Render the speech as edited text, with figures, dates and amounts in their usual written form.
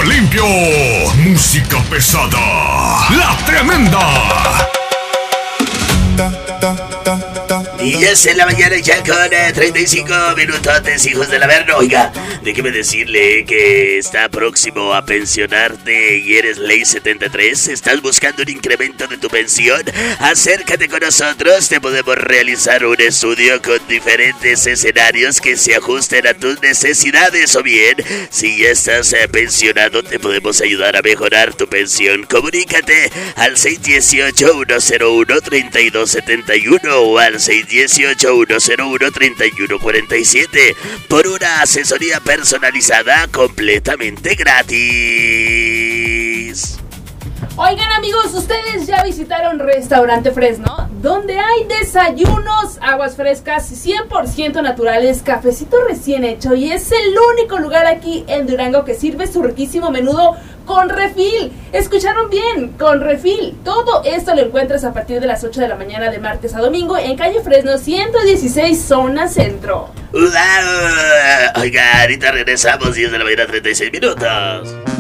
limpio, música pesada, La Tremenda. 10 en la mañana ya con 35 minutos, hijos del Averno. Oiga, déjeme decirle que está próximo a pensionarte y eres ley 73. ¿Estás buscando un incremento de tu pensión? Acércate con nosotros, te podemos realizar un estudio con diferentes escenarios que se ajusten a tus necesidades. O bien, si ya estás pensionado, te podemos ayudar a mejorar tu pensión. Comunícate al 618-101-3271 o al 618-101-3147 por una asesoría personalizada completamente gratis. Oigan, amigos, ¿ustedes ya visitaron Restaurante Fresno? Donde hay desayunos, aguas frescas 100% naturales, cafecito recién hecho, y es el único lugar aquí en Durango que sirve su riquísimo menudo con refil. ¿Escucharon bien? Con refil. Todo esto lo encuentras a partir de las 8 de la mañana de martes a domingo en calle Fresno 116, zona centro. Oiga, ahorita regresamos, 10 de la mañana, 36 minutos.